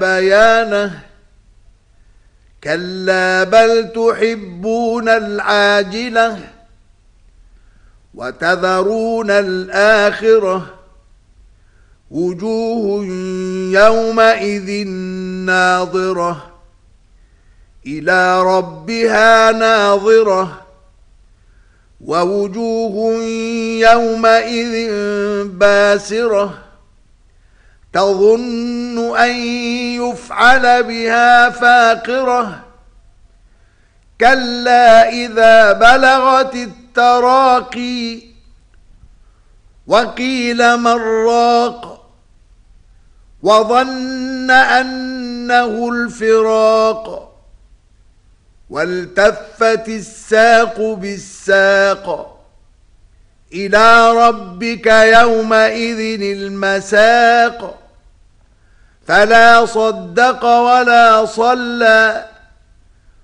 بيانه كلا بل تحبون العاجلة وتذرون الآخرة وجوه يومئذ ناظرة إلى ربها ناظرة ووجوه يومئذ باسرة تظن أن يفعل بها فاقرة كلا إذا بلغت التراقي وقيل من راق وظن أنه الفراق والتفت الساق بالساق إلى ربك يومئذ المساق فلا صدق ولا صلى